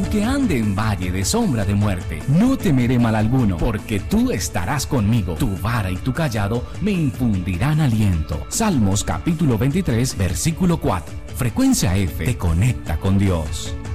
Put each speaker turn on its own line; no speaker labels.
Aunque ande en valle de sombra de muerte, no temeré mal alguno, porque tú estarás conmigo. Tu vara y tu cayado me infundirán aliento. Salmos capítulo 23, versículo 4. Frecuencia F te conecta con Dios.